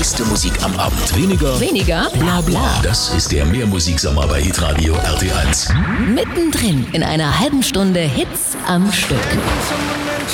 beste Musik am Abend. Weniger, Bla bla. Das ist der Mehrmusiksommer bei Hitradio RT1. Mittendrin in einer halben Stunde Hits am Stück.